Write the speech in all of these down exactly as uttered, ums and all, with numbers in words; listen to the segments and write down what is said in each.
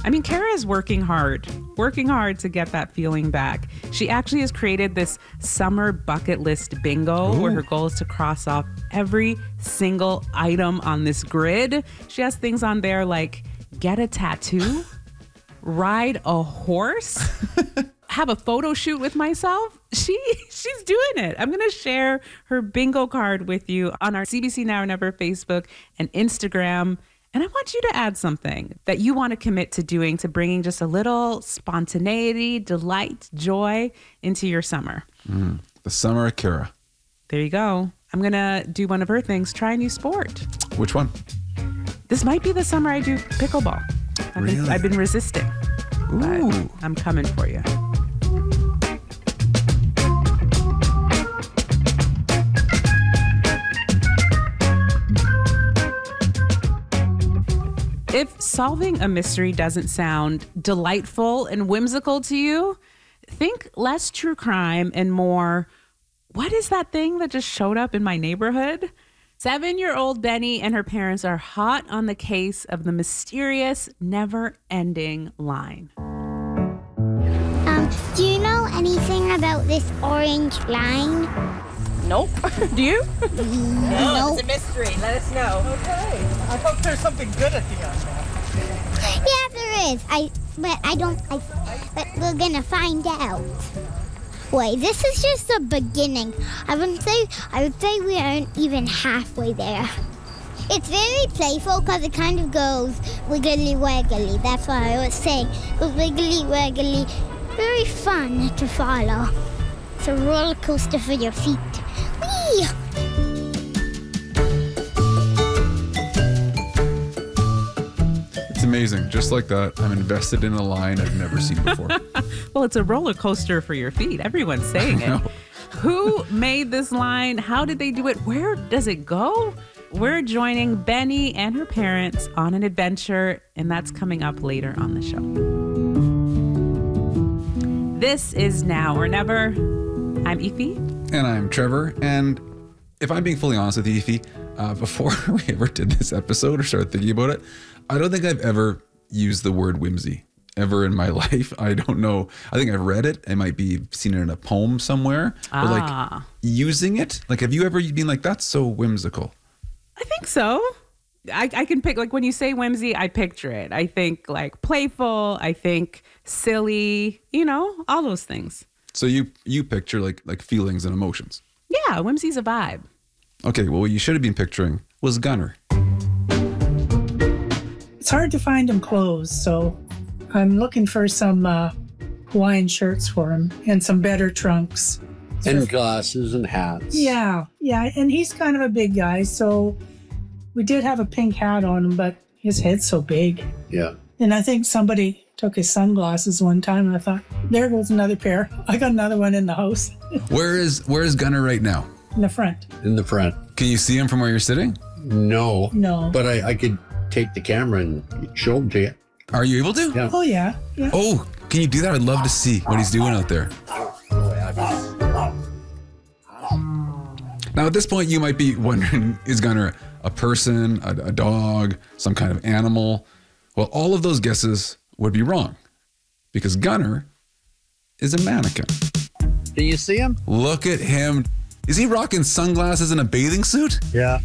I mean, Kara is working hard, working hard to get that feeling back. She actually has created this summer bucket list bingo Ooh. Where her goal is to cross off every single item on this grid. She has things on there like get a tattoo, ride a horse, have a photo shoot with myself. She she's doing it. I'm going to share her bingo card with you on our C B C Now or Never Facebook and Instagram. And I want you to add something that you want to commit to doing to bringing just a little spontaneity, delight, joy into your summer. Mm, the summer of Kara. There you go. I'm going to do one of her things, try a new sport. Which one? This might be the summer I do pickleball. I've, really? been, I've been resisting. Ooh. But I'm coming for you. If solving a mystery doesn't sound delightful and whimsical to you, think less true crime and more, what is that thing that just showed up in my neighborhood? Seven-year-old Benny and her parents are hot on the case of the mysterious, never-ending line. Um, do you know anything about this orange line? Nope. Do you? No, no, it's a mystery. Let us know. Okay. I hope there's something good at the end. Yeah, there is. I, but I don't. I, but we're gonna find out. Wait, this is just the beginning. I would say. I would say we aren't even halfway there. It's very playful because it kind of goes wiggly waggly. That's what I was saying. It goes wiggly waggly. Very fun to follow. It's a roller coaster for your feet. Whee! It's amazing. Just like that, I'm invested in a line I've never seen before. Well, it's a roller coaster for your feet. Everyone's saying it. Who made this line? How did they do it? Where does it go? We're joining Benny and her parents on an adventure, and that's coming up later on the show. This is Now or Never. I'm Ify. And I'm Trevor. And if I'm being fully honest with you, Ify, uh, before we ever did this episode or started thinking about it, I don't think I've ever used the word whimsy ever in my life. I don't know. I think I've read it. I might be seen it in a poem somewhere. Ah. But like using it, like have you ever been like, that's so whimsical? I think so. I, I can pick, like when you say whimsy, I picture it. I think like playful. I think silly, you know, all those things. So you you picture like like feelings and emotions. Yeah, whimsy's a vibe. Okay, well, what you should have been picturing was Gunner. It's hard to find him clothes, so I'm looking for some uh, Hawaiian shirts for him and some better trunks. And glasses and hats. Yeah, yeah, and he's kind of a big guy, so we did have a pink hat on him, but his head's so big. Yeah. And I think somebody took his sunglasses one time, and I thought, there goes another pair. I got another one in the house. Where is where is Gunner right now? In the front. In the front. Can you see him from where you're sitting? No. No. But I, I could take the camera and show him to you. Are you able to? Yeah. Oh, yeah. yeah. Oh, can you do that? I'd love to see what he's doing out there. Now, at this point, you might be wondering, is Gunner a person, a, a dog, some kind of animal? Well, all of those guesses would be wrong because Gunner is a mannequin. Do you see him? Look at him. Is he rocking sunglasses and a bathing suit? Yeah.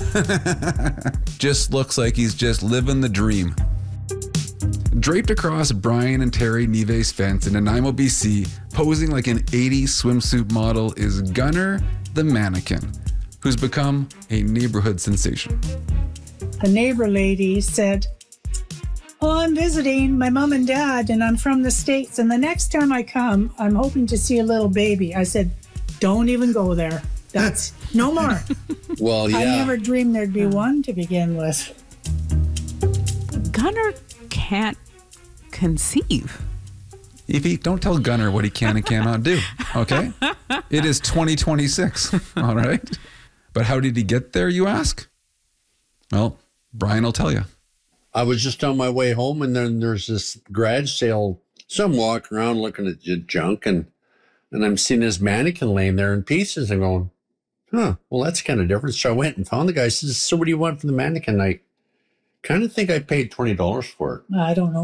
Just looks like he's just living the dream. Draped across Brian and Terry Neve's fence in Nanaimo, B C, posing like an eighties swimsuit model is Gunner the mannequin, who's become a neighborhood sensation. A neighbor lady said, oh, I'm visiting my mom and dad, and I'm from the States, and the next time I come, I'm hoping to see a little baby. I said, don't even go there. That's no more. Well, yeah. I never dreamed there'd be one to begin with. Gunner can't conceive. Ify, don't tell Gunner what he can and cannot do, okay? It is twenty twenty-six, all right? But how did he get there, you ask? Well, Brian will tell you. I was just on my way home, and then there's this garage sale. So I'm walking around looking at the junk, and and I'm seeing this mannequin laying there in pieces. I'm going, huh, well, that's kind of different. So I went and found the guy. He says, so what do you want for the mannequin? I kind of think I paid twenty dollars for it. I don't know.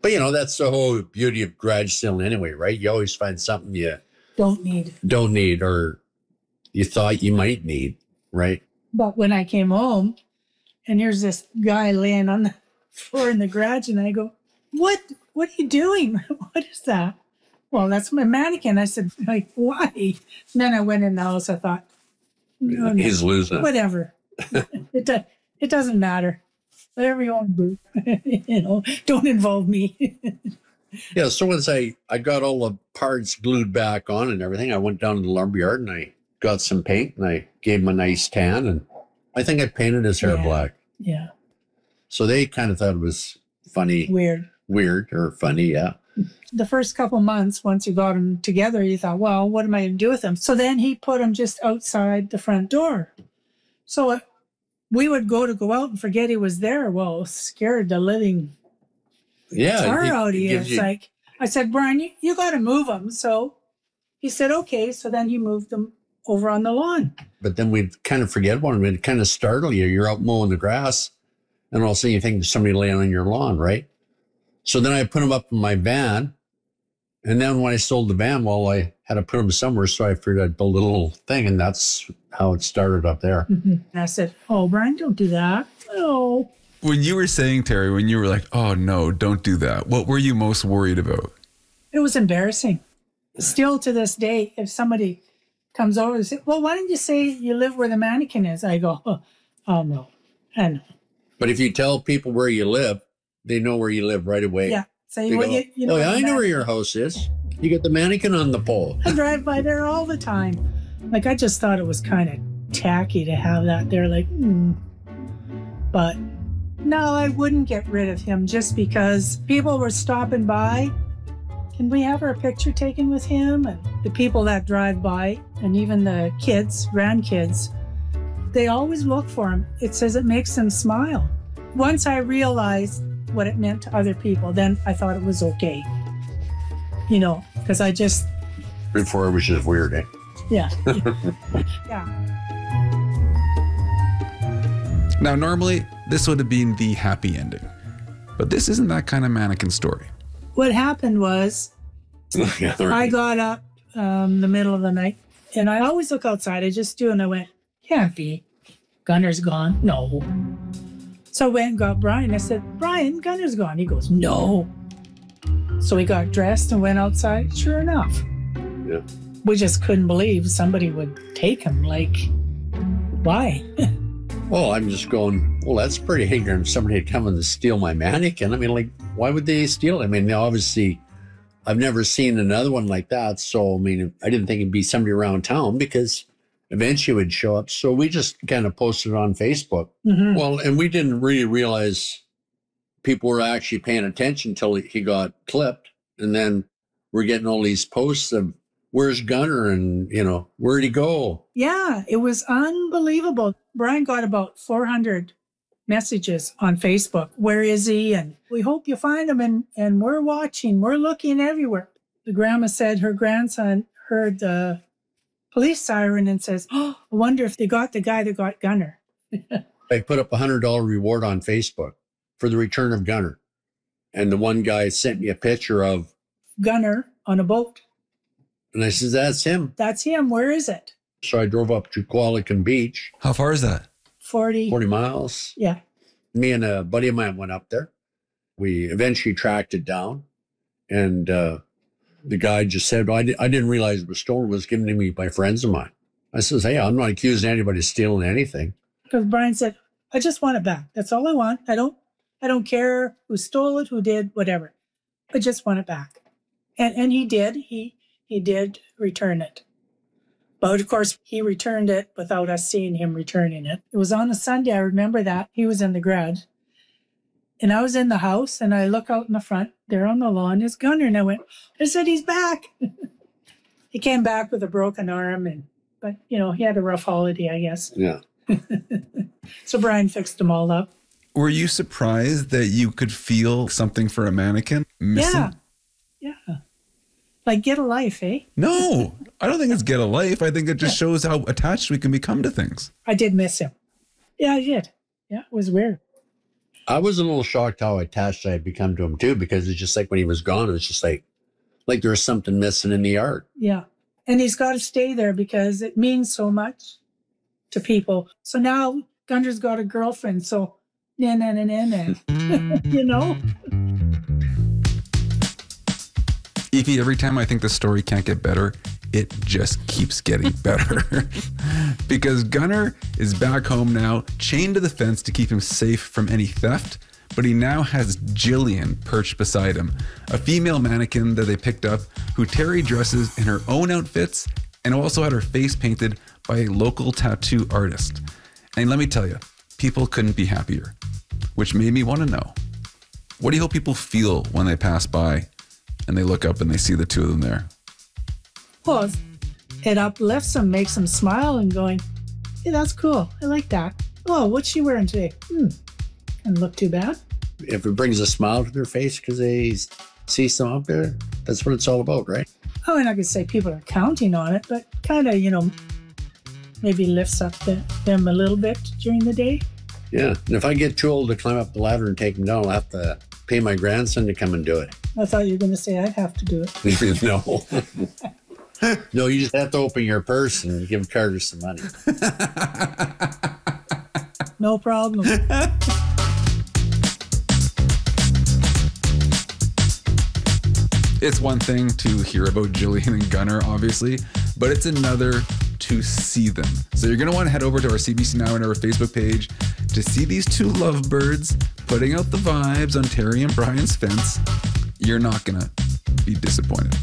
But, you know, that's the whole beauty of garage selling anyway, right? You always find something you Don't need. don't need or you thought you might need, right? But when I came home, and here's this guy laying on the floor in the garage, and I go, "What? What are you doing? What is that?" Well, that's my mannequin. I said, "Like, why?" And then I went in the house. I thought, no, no, He's losing it. whatever. it do, it doesn't matter. Whatever you want to do, you know, don't involve me. Yeah, so once I, I got all the parts glued back on and everything, I went down to the lumberyard and I got some paint and I gave him a nice tan and I think I painted his hair Yeah. black. Yeah, So they kind of thought it was funny, weird. weird or funny, yeah. The first couple months, once you got them together, you thought, well, what am I going to do with them? So then he put them just outside the front door. So uh, we would go to go out and forget he was there. Well, scared the living Yeah. tar it- out of it you. gives It's you- like, I said, Brian, you, you got to move them. So he said, okay. So then he moved them over on the lawn. But then we'd kind of forget one. It'd kind of startle you. You're out mowing the grass and all of a sudden you think there's somebody laying on your lawn, right? So then I put them up in my van. And then when I sold the van, well, I had to put them somewhere. So I figured I'd build a little thing. And that's how it started up there. And I said, oh, Brian, don't do that. No. When you were saying, Terry, when you were like, oh no, don't do that, what were you most worried about? It was embarrassing. Still to this day, if somebody comes over and says, well, why don't you say you live where the mannequin is? I go, oh, oh no. I know. But if you tell people where you live, they know where you live right away. Yeah. Say, They well, go, you, you know, oh, yeah, the I know where man- your house is. You got the mannequin on the pole. I drive by there all the time. Like, I just thought it was kind of tacky to have that there. Like, hmm. But no, I wouldn't get rid of him just because people were stopping by. Can we have our picture taken with him? And the people that drive by, and even the kids, grandkids, they always look for him. It says it makes them smile. Once I realized what it meant to other people, then I thought it was okay. You know, because I just, Before it was just weird, eh? yeah. yeah. Now, normally, this would have been the happy ending, but this isn't that kind of mannequin story. What happened was Yeah, I got up um, the middle of the night, and I always look outside. I just do, and I went, can't be. Gunner's gone. No. So I went and got Brian. I said, Brian, Gunner's gone. He goes, no. So we got dressed and went outside. Sure enough. Yeah. We just couldn't believe somebody would take him. Like, why? Well, I'm just going, well, that's pretty ignorant. Somebody had come in to steal my mannequin. I mean, like, why would they steal it? I mean, obviously, I've never seen another one like that. So, I mean, I didn't think it'd be somebody around town because eventually it would show up. So we just kind of posted it on Facebook. Mhm. Well, and we didn't really realize people were actually paying attention until he got clipped. And then we're getting all these posts of, where's Gunner? And, you know, where'd he go? Yeah, it was unbelievable. Brian got about four hundred messages on Facebook. Where is he? And we hope you find him. And, and we're watching. We're looking everywhere. The grandma said her grandson heard the police siren and says, oh, I wonder if they got the guy that got Gunner. I put up a hundred dollar reward on Facebook for the return of Gunner. And the one guy sent me a picture of, Gunner on a boat. and I says, that's him. That's him. Where is it? So I drove up to Qualicum Beach, How far is that? forty. forty miles. Yeah. Me and a buddy of mine went up there. We eventually tracked it down. And uh, the guy just said, well, I, di- I didn't realize it was stolen. It was given to me by friends of mine. I says, hey, I'm not accusing anybody of stealing anything. Because Brian said, I just want it back. That's all I want. I don't I don't care who stole it, who did, whatever. I just want it back. And and he did. He he did return it. But of course, he returned it without us seeing him returning it. It was on a Sunday. I remember that. He was in the garage. And I was in the house, and I look out in the front. There on the lawn is Gunner. And I went, I said, he's back. He came back with a broken arm. and But, you know, he had a rough holiday, I guess. Yeah. So Brian fixed them all up. Were you surprised that you could feel something for a mannequin missing? Yeah. Yeah. Like, get a life, eh? No, I don't think it's get a life. I think it just shows how attached we can become to things. I did miss him. Yeah, I did. Yeah, it was weird. I was a little shocked how attached I had become to him too, because it's just like when he was gone, it was just like, like there was something missing in the art. Yeah. And he's got to stay there because it means so much to people. So now Gunner's got a girlfriend. So, na na na na na. You know? Aoife, every time I think the story can't get better, it just keeps getting better. Because Gunner is back home now, chained to the fence to keep him safe from any theft. But he now has Jillian perched beside him, a female mannequin that they picked up who Terry dresses in her own outfits and also had her face painted by a local tattoo artist. And let me tell you, people couldn't be happier, which made me want to know, what do you hope people feel when they pass by and they look up and they see the two of them there? Well, it uplifts them, makes them smile and going, hey, that's cool. I like that. Oh, what's she wearing today? Hmm. Doesn't look too bad. If it brings a smile to their face because they see some up there, that's what it's all about, right? Oh, I'm not going to say people are counting on it, but kind of, you know, maybe lifts up the, them a little bit during the day. Yeah. And if I get too old to climb up the ladder and take them down, I'll have to pay my grandson to come and do it. I thought you were going to say I'd have to do it. No. No, you just have to open your purse and give Carter some money. No problem. It's one thing to hear about Jillian and Gunner, obviously, but it's another to see them. So you're going to want to head over to our C B C Now and our Facebook page to see these two lovebirds putting out the vibes on Terry and Brian's fence. You're not going to be disappointed.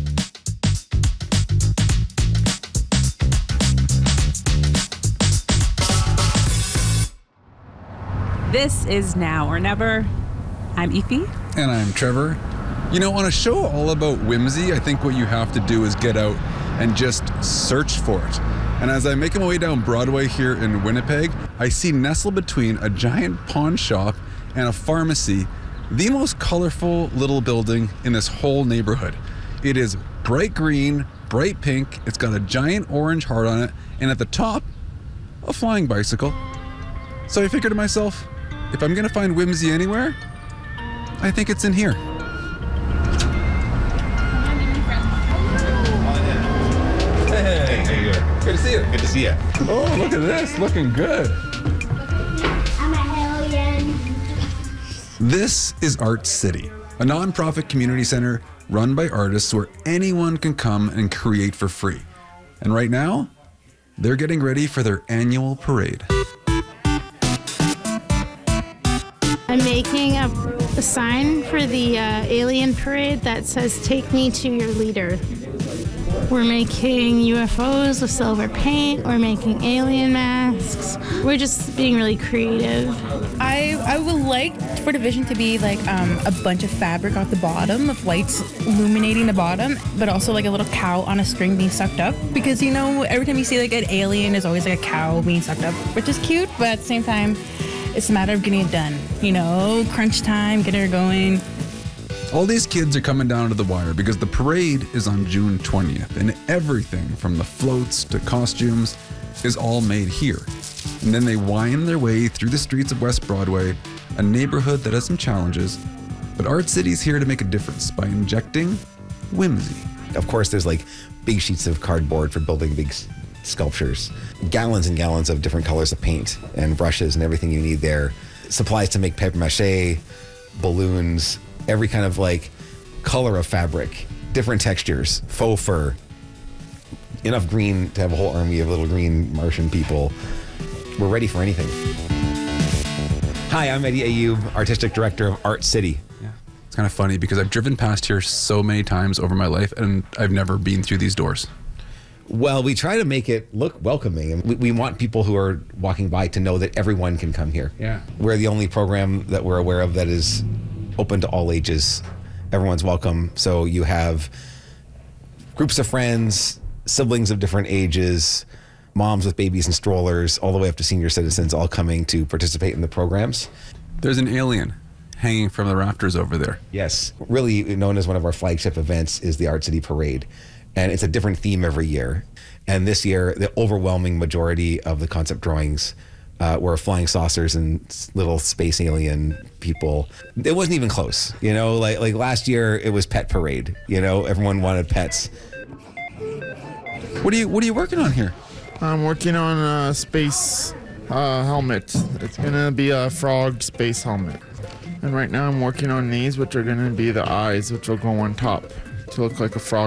This is Now or Never. I'm Aoife. And I'm Trevor. You know, on a show all about whimsy, I think what you have to do is get out and just search for it. And as I make my way down Broadway here in Winnipeg, I see nestled between a giant pawn shop and a pharmacy, the most colorful little building in this whole neighborhood. It is bright green, bright pink, it's got a giant orange heart on it, and at the top, a flying bicycle. So I figured to myself, if I'm gonna find whimsy anywhere, I think it's in here. Hey, how you doing? Good to see you. Good to see you. Oh, look at this, looking good. I'm a hellion. This is Art City, a nonprofit community center run by artists where anyone can come and create for free. And right now, they're getting ready for their annual parade. I'm making a, a sign for the uh, alien parade that says, "Take me to your leader." We're making U F Os with silver paint. We're making alien masks. We're just being really creative. I I would like for the vision to be like um, a bunch of fabric at the bottom of lights illuminating the bottom, but also like a little cow on a string being sucked up. Because, you know, every time you see like an alien, there's always like a cow being sucked up, which is cute, but at the same time, it's a matter of getting it done. You know, crunch time, getting it going. All these kids are coming down to the wire because the parade is on June twentieth, and everything from the floats to costumes is all made here. And then they wind their way through the streets of West Broadway, a neighborhood that has some challenges, but Art City's here to make a difference by injecting whimsy. Of course, there's like big sheets of cardboard for building big s- sculptures, gallons and gallons of different colors of paint and brushes and everything you need there, supplies to make paper mache, balloons, every kind of like color of fabric, different textures, faux fur, enough green to have a whole army of little green Martian people. We're ready for anything. Hi, I'm Eddie Ayoub, Artistic Director of Art City. Yeah. It's kind of funny because I've driven past here so many times over my life and I've never been through these doors. Well, we try to make it look welcoming, and we, we want people who are walking by to know that everyone can come here. Yeah. We're the only program that we're aware of that is open to all ages. Everyone's welcome. So you have groups of friends, siblings of different ages, moms with babies and strollers, all the way up to senior citizens, all coming to participate in the programs. There's an alien hanging from the rafters over there. Yes. Really known as one of our flagship events is the Art City Parade. And it's a different theme every year. And this year, the overwhelming majority of the concept drawings uh, were flying saucers and s- little space alien people. It wasn't even close. You know, like like last year it was Pet Parade. You know, everyone wanted pets. What are you What are you working on here? I'm working on a space uh, helmet. It's gonna be a frog space helmet. And right now I'm working on these, which are gonna be the eyes, which will go on top to look like a frog.